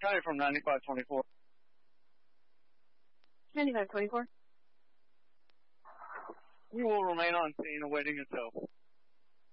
County from 9524. 9524. We will remain on scene awaiting a tow.